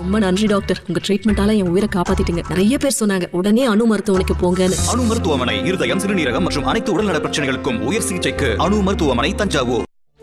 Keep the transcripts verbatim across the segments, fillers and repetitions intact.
ரொம்ப நன்றி டாக்டர், உங்க ட்ரீட்மெண்டால என் உயிரை காப்பாத்திட்டீங்க. நிறைய பேர் சொன்னாங்க உடனே அணு மருத்துவமனைக்கு போங்கன்னு. அணு மருத்துவமனை இருதயம், சிறுநீரகம் மற்றும் அனைத்து உடல்நல பிரச்சனைகளுக்கும் உயர் சிகிச்சைக்கு அணு மருத்துவமனை, தஞ்சாவூர்.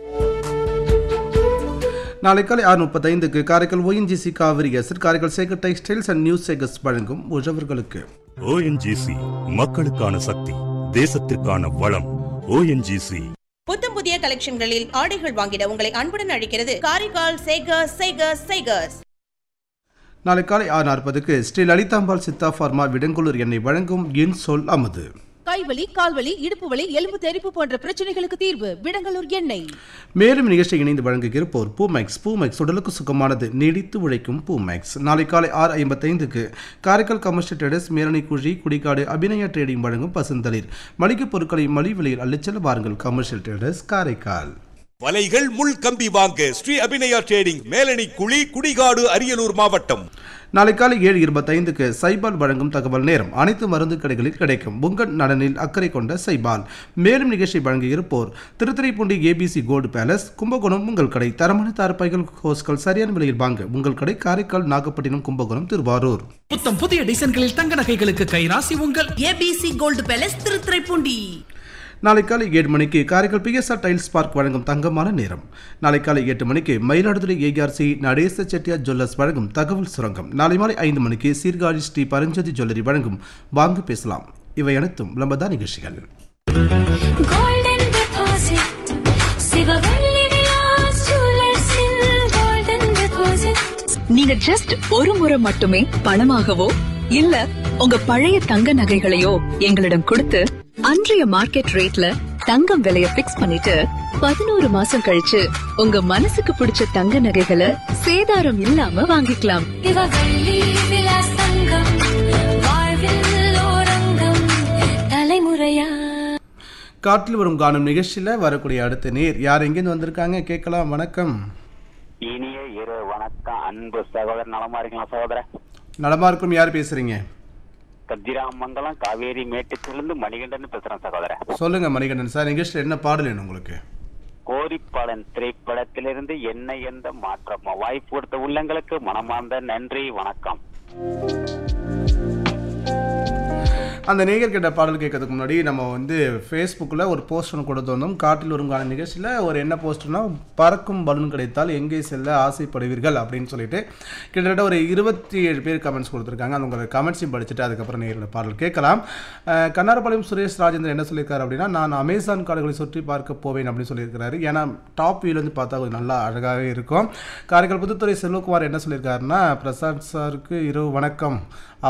நாளை காலை ஆறு முப்பத்தைந்துக்கு Karaikal ONGC Kaveri எஸ்ட் Karaikal Sekar textiles and news Sekar's வழங்கும் உழவர்களுக்கு. ஓஎன்ஜிசி மக்களுக்கான சக்தி, தேசத்திற்கான வளம். ஓஎன்ஜிசி புத்தம் புதிய கலெக்ஷன்களில் ஆடைகள் வாங்கிட உங்களை அன்புடன் அழைக்கிறது காரைக்கால் சேகர்ஸ் சேகர்ஸ் சேகர்ஸ். நாளை காலை ஆறு நாற்பதுக்கு ஸ்ரீ லலிதாம்பாள் சித்தா ஃபார்மா விடங்குளூர் எண்ணெய் வழங்கும் என் சொல் அமுது. கைவலி, கால்வலி, இடுப்பு வலி, எலும்பு தெறிப்பு போன்ற பிரச்சனைகளுக்கு தீர்வு விடங்கலூர் எண்ணெய். மேலும் நிகழ்ச்சியை இணைந்து வழங்குகிறப்போர் பூமேக்ஸ். பூமேக்ஸ் உடலுக்கு சுகமானது, நீடித்து உழைக்கும் பூமேக்ஸ். நாளை காலை ஆறு ஐம்பத்தைந்துக்கு காரைக்கால் கமர்ஷியல் ட்ரேடர்ஸ், மேலணி குழி, குடிக்காடு, அபிநயா ட்ரேடிங் வழங்கும் பசுந்தளிர். மளிகை பொருட்களை மலிவு விலையில் அள்ளிச்செல்ல வாருங்கள். Commercial traders Karaikal. வலைகள் முள் கம்பி வாங்க ஸ்ரீ அபிநயா ட்ரேடிங், மேலணி குழி, குடிகாடு, அரியலூர் மாவட்டம். நாளை காலை ஏழு இருபத்தைந்துக்கு சைபால் வழங்கும் தகவல் நேரம். அனைத்து மருந்து கடைகளில் கிடைக்கும். உங்கள் நலனில் அக்கறை கொண்ட சைபால். மேலும் நிகழ்ச்சி வழங்கியிருப்போர் Thiruthuraipoondi ABC gold palace, Kumbakonam உங்கள் கடை. தரமான தார்பாய்கள், ஹோஸ்கள் சரியான விலையில் வாங்க உங்கள் கடை காரைக்கால், நாகப்பட்டினம், கும்பகோணம், திருவாரூர். புத்தம் புதிய டிசைன்களில் தங்க நகைகளுக்கு கைராசி உங்கள் ஏபிசி கோல்டு பேலஸ், திருத்துறைப்பூண்டி. நாளை காலை ஏழு மணிக்கு காரைக்கால் பிஎஸ்ஆர் டைல்ஸ் பார்க் வழங்கும் தங்கமான நேரம். நாளை காலை எட்டு மணிக்கு மயிலாடுதுறை ஏஆர்சி நடேச செட்டியார் ஜுவல்லர்ஸ் வழங்கும் தகவல் சுரங்கம். நாளை மாலை ஐந்து மணிக்கு சீர்காழி ஸ்ரீ பரஞ்சோதி ஜுவல்லரி வழங்கும் வாங்க பேசலாம். இவை அனைத்தும் விளம்பர நிகழ்ச்சிகள். நீங்க ஜஸ்ட் ஒரு முறை மட்டுமே பணமாகவோ இல்ல உங்க பழைய தங்க நகைகளையோ எங்களிடம் கொடுத்து அன்றைய மார்க்கெட் ரேட்ல தங்கம் விலைய பிக்ஸ் பண்ணிட்டு பதினோரு மாசம் கழிச்சு உங்க மனசுக்கு பிடிச்ச தங்க நகைகளை சேதாரம் இல்லாம வாங்கிக்கலாம். தலைமுறையா காற்றில் வரும் காணும் நிகழ்ச்சியில வரக்கூடிய அடுத்த நேர் யார் எங்கேருந்து வந்திருக்காங்க கேட்கலாம். வணக்கம். இனிய இரு வணக்கம் அன்பு சகோதரர். நலமா இருக்கலாம் சகோதரர்? நலமா இருக்கும். யார் பேசுறீங்க? கத்திராமங்கலம் காவேரி மேட்டுத்திலிருந்து மணிகண்டன் பேசுறேன் சகோதரர். சொல்லுங்க மணிகண்டன் சார், நிகழ்ச்சியில் என்ன பாடல் வேணும் உங்களுக்கு? கோரிப்பாளன் திரைப்படத்திலிருந்து என்ன எந்த மாற்றமா வாய்ப்பு கொடுத்த உள்ளங்களுக்கு மனமார்ந்த நன்றி, வணக்கம். அந்த நேயர் கேட்ட பாடல் கேட்கறதுக்கு முன்னாடி நம்ம வந்து ஃபேஸ்புக்கில் ஒரு போஸ்ட் ஒன்று கொடுத்து வந்தோம். காட்டில் வரும் கால நிகழ்ச்சியில் ஒரு என்ன போஸ்ட்னா, பறக்கும் பலூன் கிடைத்தால் எங்கே செல்ல ஆசைப்படுவீர்கள் அப்படின்னு சொல்லிட்டு கிட்டத்தட்ட ஒரு இருபத்தி ஏழு பேர் கமெண்ட்ஸ் கொடுத்துருக்காங்க. அந்த உங்களோட கமெண்ட்ஸையும் படிச்சுட்டு அதுக்கப்புறம் நேயரோட பாடல் கேட்கலாம். கண்ணாரபாளையம் சுரேஷ் ராஜேந்திரன் என்ன சொல்லியிருக்காரு அப்படின்னா, நான் அமேசான் காடுகளை சுற்றி பார்க்க போவேன் அப்படின்னு சொல்லியிருக்கிறாரு. ஏன்னா டாப் வியூலேருந்து பார்த்தா கொஞ்சம் நல்லா அழகாகவே இருக்கும். காரைக்கால் புதுத்துறை செல்வகுமார் என்ன சொல்லியிருக்காருன்னா, பிரசாத் சாருக்கு இரவு வணக்கம்.